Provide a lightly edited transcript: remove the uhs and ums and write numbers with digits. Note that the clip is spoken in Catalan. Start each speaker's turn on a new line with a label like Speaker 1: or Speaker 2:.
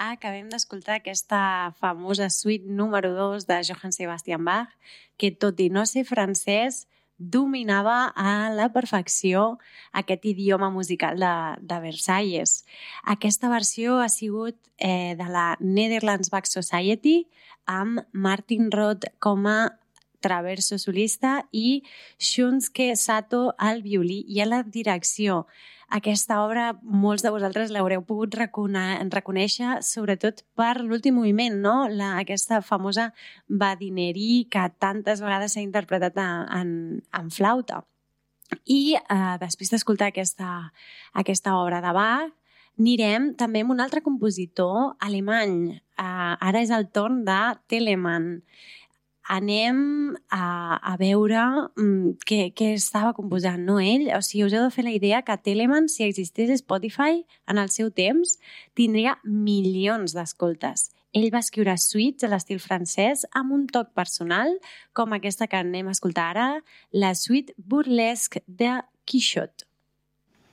Speaker 1: acabem d'escoltar aquesta famosa suite número 2 de Johann Sebastian Bach, que tot i no ser francès, dominava a la perfecció aquest idioma musical de Versalles. Aquesta versió ha sigut de la Netherlands Bach Society amb Martin Roth com a traverso solista i Shunsuke Sato al violí i a la direcció. Aquesta obra molts de vosaltres l'haureu pogut reconèixer sobretot per l'últim moviment, no? Aquesta famosa badinerie que tantes vegades s'ha interpretat en flauta. I després d'escoltar aquesta obra de Bach, anirem també amb un altre compositor alemany. Ara és el torn de Telemann. Anem a veure què estava composant, no ell? O sigui, us heu de fer la idea que Telemann, si existís Spotify en el seu temps, tindria milions d'escoltes. Ell va escriure suites a l'estil francès amb un toc personal, com aquesta que anem a escoltar ara, la suite burlesque de Quichotte.